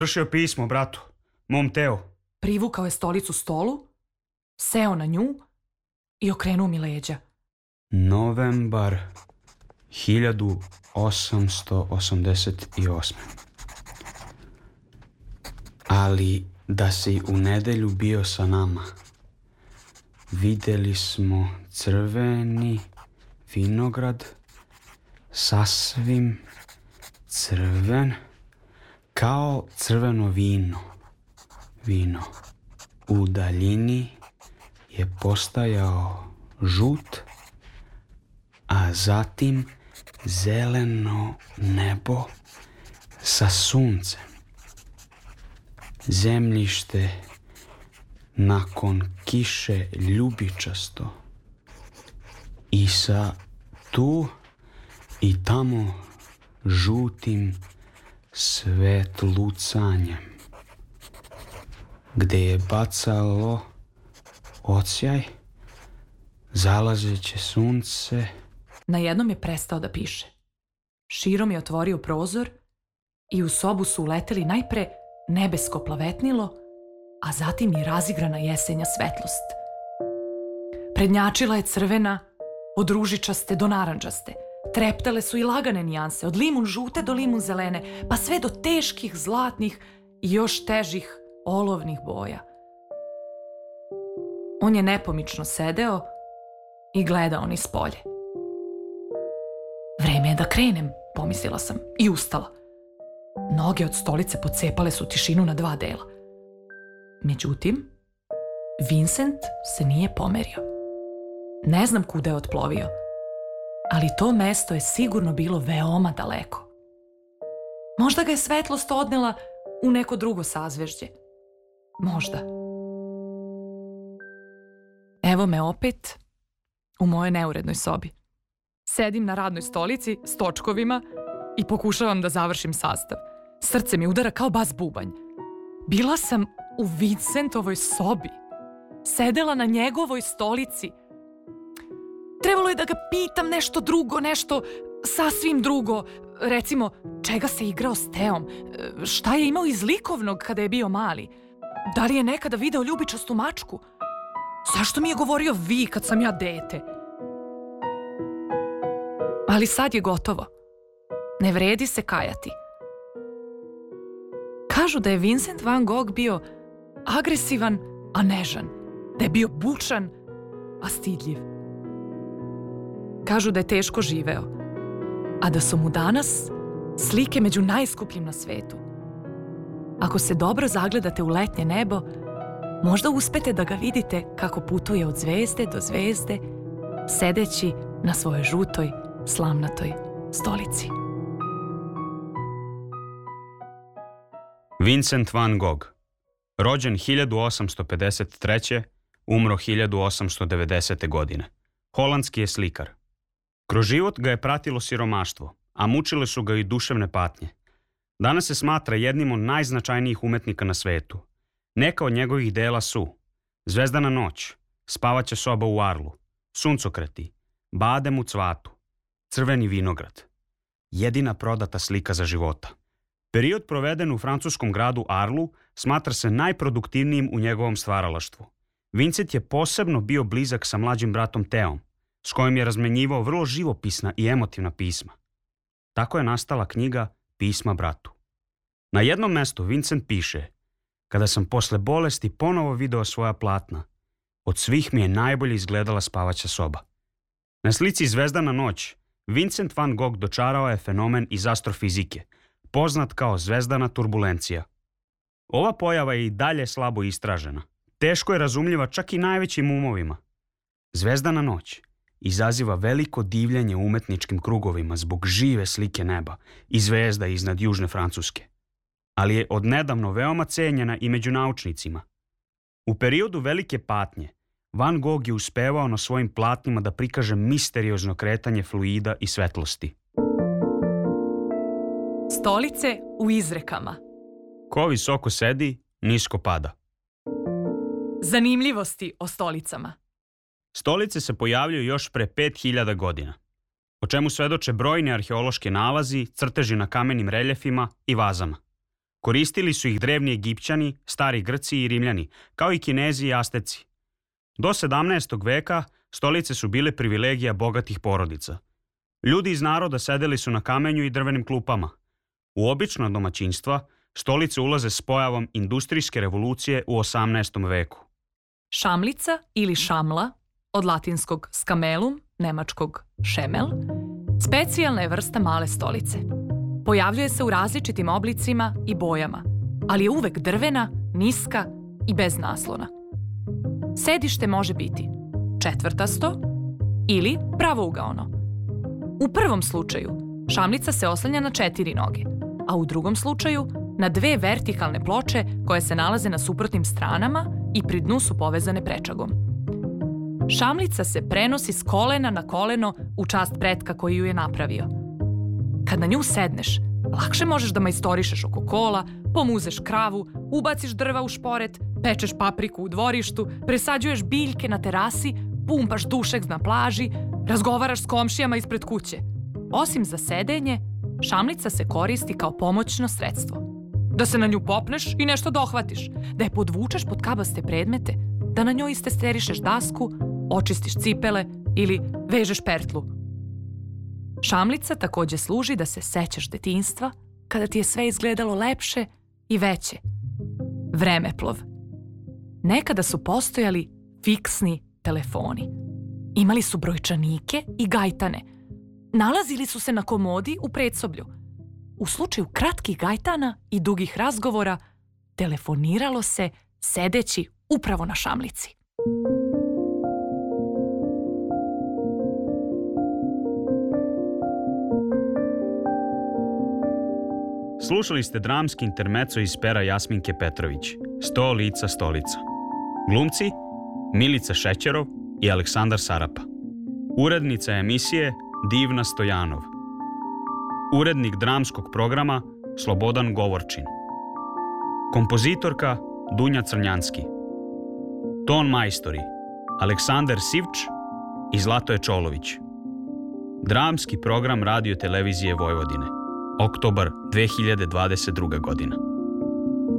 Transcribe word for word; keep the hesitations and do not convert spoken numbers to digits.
Završio pismo, bratu, mom Teo. Privukao je stolicu stolu, seo na nju i okrenuo mi leđa. Novembar hiljadu osamsto osamdeset osme. Ali da si u nedelju bio sa nama, videli smo crveni vinograd, sasvim crven, kao crveno vino. Vino. U daljini je postajao žut, a zatim zeleno nebo sa suncem. Zemljište nakon kiše ljubičasto i sa tu i tamo žutim svetlucanjem, gde je bacalo odsjaj zalazeće sunce. Najednom je prestao da piše. Širom je otvorio prozor i u sobu su uleteli najpre nebesko plavetnilo, a zatim i razigrana jesenja svetlost. Prednjačila je crvena, od ružičaste do narandžaste. Treptale su i lagane nijanse, od limun žute do limun zelene, pa sve do teških zlatnih i još težih olovnih boja. On je nepomično sedeo i gledao niz polje. Vreme je da krenem, pomislila sam i ustala. Noge od stolice pocepale su tišinu na dva dela. Međutim, Vincent se nije pomerio. Ne znam kuda je otplovio, ali to mesto je sigurno bilo veoma daleko. Možda ga je svetlost odnela u neko drugo sazvežđe. Možda. Evo me opet u mojoj neurednoj sobi. Sedim na radnoj stolici s točkovima i pokušavam da završim sastav. Srce mi udara kao bas bubanj. Bila sam u Vincentovoj sobi. Sedela na njegovoj stolici. Trebalo je da ga pitam nešto drugo, nešto sasvim drugo. Recimo, čega se igrao s Teom? Šta je imao iz likovnog kada je bio mali? Da li je nekada video ljubičastu mačku? Zašto mi je govorio vi kad sam ja dete? Ali sad je gotovo. Ne vredi se kajati. Kažu da je Vincent van Gogh bio agresivan, a nežan. Da je bio bučan, a stidljiv. Kažu da je teško živeo, a da su mu danas slike među najskupljim na svetu. Ako se dobro zagledate u letnje nebo, možda uspete da ga vidite kako putuje od zvezde do zvezde, sedeći na svojoj žutoj, slamnatoj stolici. Vincent van Gogh, rođen hiljadu osamsto pedeset treće. umro hiljadu osamsto devedesete. godine. Holandski je slikar. Kroz život ga je pratilo siromaštvo, a mučile su ga i duševne patnje. Danas se smatra jednim od najznačajnijih umetnika na svetu. Neka od njegovih dela su Zvezdana noć, Spavaća soba u Arlu, Suncokreti, Badem u cvatu, Crveni vinograd. Jedina prodata slika za života. Period proveden u francuskom gradu Arlu smatra se najproduktivnijim u njegovom stvaralaštvu. Vincent je posebno bio blizak sa mlađim bratom Teom, s kojim je razmenjivao vrlo živopisna i emotivna pisma. Tako je nastala knjiga Pisma bratu. Na jednom mestu Vincent piše: kada sam posle bolesti ponovo video svoja platna, od svih mi je najbolje izgledala Spavaća soba. Na slici Zvezdana noć, Vincent van Gogh dočarao je fenomen iz astrofizike, poznat kao zvezdana turbulencija. Ova pojava je i dalje slabo istražena. Teško je razumljiva čak i najvećim umovima. Zvezdana noć izaziva veliko divljenje u umetničkim krugovima zbog žive slike neba i zvezda iznad južne Francuske. Ali je odnedavno veoma cenjena i među naučnicima. U periodu velike patnje, Van Gogh je uspevao na svojim platnima da prikaže misteriozno kretanje fluida i svetlosti. Stolice u izrekama. Ko visoko sedi, nisko pada. Zanimljivosti o stolicama. Stolice se pojavljuju još pre pet hiljada godina, o čemu svedoče brojni arheološki nalazi, crteži na kamenim reljefima i vazama. Koristili su ih drevni Egipćani, stari Grci i Rimljani, kao i Kinezi i Asteci. Do sedamnaestog veka stolice su bile privilegija bogatih porodica. Ljudi iz naroda sedeli su na kamenju i drvenim klupama. U obična domaćinstva stolice ulaze s pojavom industrijske revolucije u osamnaestom veku. Šamlica ili šamla, od latinskog skamelum, nemačkog šemel, specijalna je vrsta male stolice. Pojavljuje se u različitim oblicima i bojama, ali je uvek drvena, niska i bez naslona. Sedište može biti četvrtasto ili pravougaono. U prvom slučaju šamlica se oslanja na četiri noge, a u drugom slučaju na dve vertikalne ploče koje se nalaze na suprotnim stranama i pri dnu su povezane prečagom. Šamlica se prenosi s kolena na koleno u čast pretka koji ju je napravio. Kad na nju sedneš, lakše možeš da majstorišeš oko kola, pomuzeš kravu, ubaciš drva u šporet, pečeš papriku u dvorištu, presađuješ biljke na terasi, pumpaš dušek na plaži, razgovaraš s komšijama ispred kuće. Osim za sedenje, šamlica se koristi kao pomoćno sredstvo. Da se na nju popneš i nešto dohvatiš, da je podvučeš pod kabaste predmete, da na njoj istesterišeš dasku, očistiš cipele ili vežeš pertlu. Šamlica takođe služi da se sećaš detinjstva kada ti je sve izgledalo lepše i veće. Vremeplov. Nekada su postojali fiksni telefoni. Imali su brojčanike i gajtane. Nalazili su se na komodi u predsoblju. U slučaju kratkih gajtana i dugih razgovora telefoniralo se sedeći upravo na šamlici. Slušali ste dramski intermeco iz pera Jasminke Petrović, Sto lica stolica. Glumci Milica Šećerov i Aleksandar Sarapa. Urednica emisije Divna Stojanov. Urednik dramskog programa Slobodan Govorčin. Kompozitorka Dunja Crnjanski. Ton majstori Aleksandar Sivč i Zlatoje Čolović. Dramski program Radio Televizije Vojvodine. Oktobar dve hiljade dvadeset druga. godina.